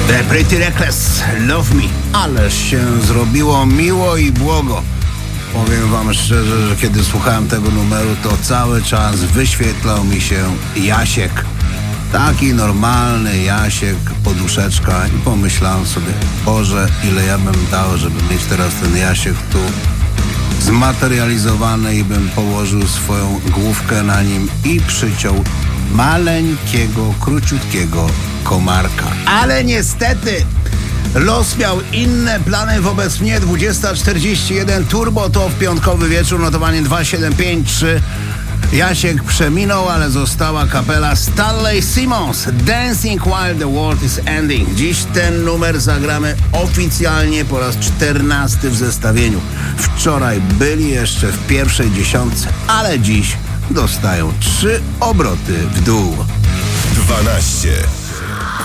The Pretty Reckless, Love Me. Ależ się zrobiło miło i błogo. Powiem wam szczerze, że kiedy słuchałem tego numeru, to cały czas wyświetlał mi się Jasiek. Taki normalny Jasiek, poduszeczka, i pomyślałem sobie, Boże, ile ja bym dał, żeby mieć teraz ten Jasiek tu zmaterializowany i bym położył swoją główkę na nim i przyciął maleńkiego, króciutkiego komarka. Ale niestety los miał inne plany wobec mnie. 20:41 Turbo Top, piątkowy wieczór, notowanie 2753. Jasiek przeminął, ale została kapela Stanley Simons, Dancing While the World is Ending. Dziś ten numer zagramy oficjalnie po raz 14 w zestawieniu. Wczoraj byli jeszcze w pierwszej dziesiątce, ale dziś dostają 3 obroty w dół. 12.